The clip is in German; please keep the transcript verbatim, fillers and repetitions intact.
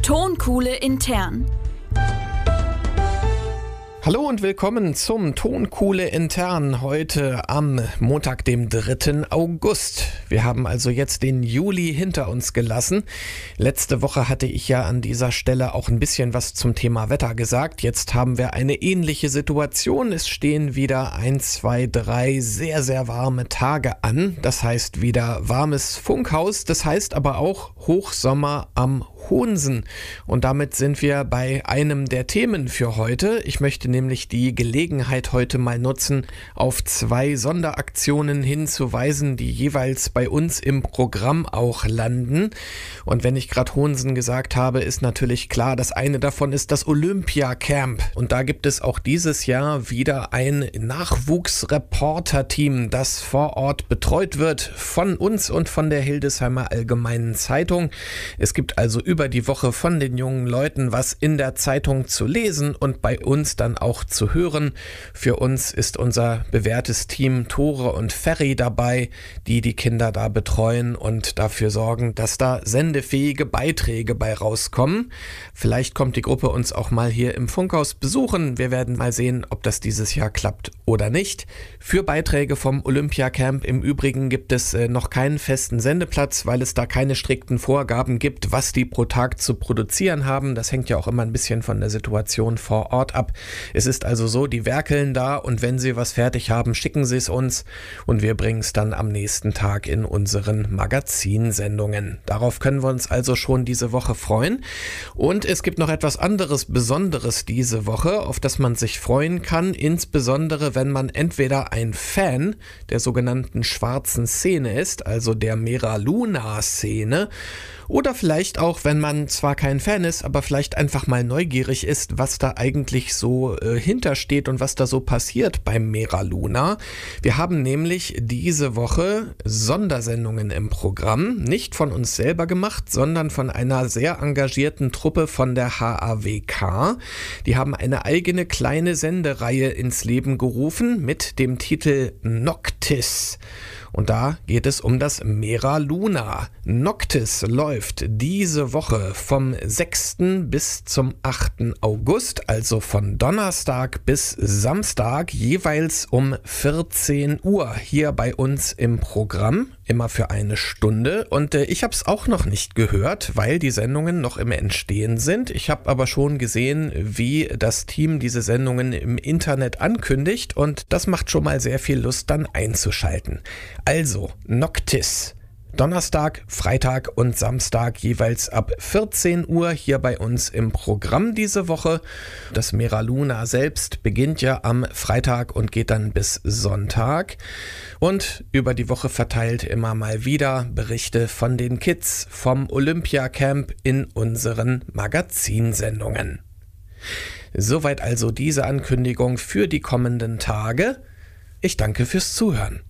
Tonkuhle intern. Hallo und willkommen zum Tonkuhle intern heute am Montag, dem dritten August. Wir haben also jetzt den Juli hinter uns gelassen. Letzte Woche hatte ich ja an dieser Stelle auch ein bisschen was zum Thema Wetter gesagt. Jetzt haben wir eine ähnliche Situation. Es stehen wieder ein, zwei, drei sehr, sehr warme Tage an. Das heißt wieder warmes Funkhaus. Das heißt aber auch Hochsommer am Hohnsen. Und damit sind wir bei einem der Themen für heute. Ich möchte nämlich die Gelegenheit heute mal nutzen, auf zwei Sonderaktionen hinzuweisen, die jeweils bei uns im Programm auch landen. Und wenn ich gerade Hohnsen gesagt habe, ist natürlich klar, das eine davon ist das Olympia Camp. Und da gibt es auch dieses Jahr wieder ein Nachwuchsreporter-Team, das vor Ort betreut wird von uns und von der Hildesheimer Allgemeinen Zeitung. Es gibt also über die Woche von den jungen Leuten was in der Zeitung zu lesen und bei uns dann auch zu hören. Für uns ist unser bewährtes Team Tore und Ferry dabei, die die Kinder da betreuen und dafür sorgen, dass da sendefähige Beiträge bei rauskommen. Vielleicht kommt die Gruppe uns auch mal hier im Funkhaus besuchen. Wir werden mal sehen, ob das dieses Jahr klappt oder nicht. Für Beiträge vom Olympia Camp im Übrigen gibt es äh, noch keinen festen Sendeplatz, weil es da keine strikten Vorgaben gibt, was die pro Tag zu produzieren haben. Das hängt ja auch immer ein bisschen von der Situation vor Ort ab. Es ist also so, die werkeln da und wenn sie was fertig haben, schicken sie es uns und wir bringen es dann am nächsten Tag in unseren Magazinsendungen. Darauf können wir uns also schon diese Woche freuen. Und es gibt noch etwas anderes Besonderes diese Woche, auf das man sich freuen kann, insbesondere wenn man entweder ein Fan der sogenannten schwarzen Szene ist, also der Mera-Luna-Szene, oder vielleicht auch, wenn man zwar kein Fan ist, aber vielleicht einfach mal neugierig ist, was da eigentlich so äh, hintersteht und was da so passiert beim Mera-Luna. Wir haben nämlich diese Woche Sondersendungen im Programm, nicht von uns selber gemacht, sondern von einer sehr engagierten Truppe von der H A W K. Die haben eine eigene kleine Sendereihe ins Leben gerufen mit dem Titel Noctis. Und da geht es um das Mera-Luna. Noctis läuft diese Woche vom sechsten bis zum achten August, also von Donnerstag bis Samstag, jeweils um vierzehn Uhr hier bei uns im Programm, immer für eine Stunde. Und äh, ich habe es auch noch nicht gehört, weil die Sendungen noch im Entstehen sind. Ich habe aber schon gesehen, wie das Team diese Sendungen im Internet ankündigt und das macht schon mal sehr viel Lust, dann einzuschalten. Also, Noctis. Donnerstag, Freitag und Samstag jeweils ab vierzehn Uhr hier bei uns im Programm diese Woche. Das Mera-Luna selbst beginnt ja am Freitag und geht dann bis Sonntag. Und über die Woche verteilt immer mal wieder Berichte von den Kids vom Olympia Camp in unseren Magazinsendungen. Soweit also diese Ankündigung für die kommenden Tage. Ich danke fürs Zuhören.